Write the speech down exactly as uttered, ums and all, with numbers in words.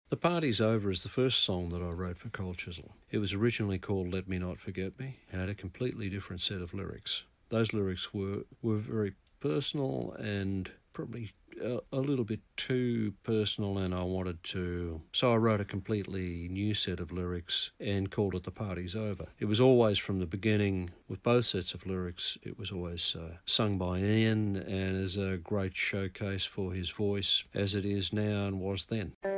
The Party's Over is the first song that I wrote for Cold Chisel. It was originally called Let Me Not Forget Me and had a completely different set of lyrics. Those lyrics were, were very personal and probably a, a little bit too personal, and I wanted to... So I wrote a completely new set of lyrics and called it The Party's Over. It was always from the beginning, with both sets of lyrics, it was always uh, sung by Ian, and is a great showcase for his voice as it is now and was then.